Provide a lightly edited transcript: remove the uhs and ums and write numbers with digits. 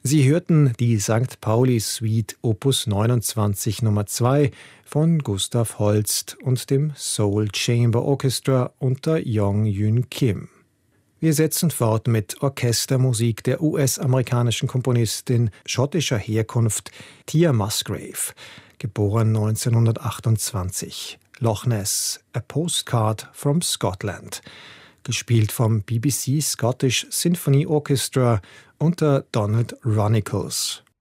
Sie hörten die St. Pauli Suite Opus 29 Nummer 2 von Gustav Holst und dem Seoul Chamber Orchestra unter Yong Yun Kim. Wir setzen fort mit Orchestermusik der US-amerikanischen Komponistin schottischer Herkunft Tia Musgrave, geboren 1928. Loch Ness, A Postcard from Scotland, gespielt vom BBC Scottish Symphony Orchestra unter Donald Runnicles.